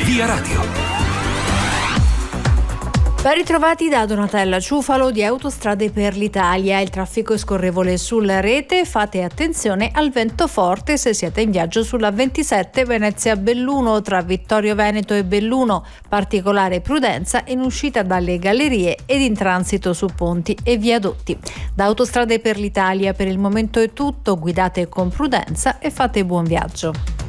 Via Radio. Ben ritrovati da Donatella Ciufalo di Autostrade per l'Italia. Il traffico è scorrevole sulla rete, fate attenzione al vento forte se siete in viaggio sulla 27 Venezia-Belluno tra Vittorio Veneto e Belluno, particolare prudenza in uscita dalle gallerie ed in transito su ponti e viadotti. Da Autostrade per l'Italia per il momento è tutto, guidate con prudenza e fate buon viaggio.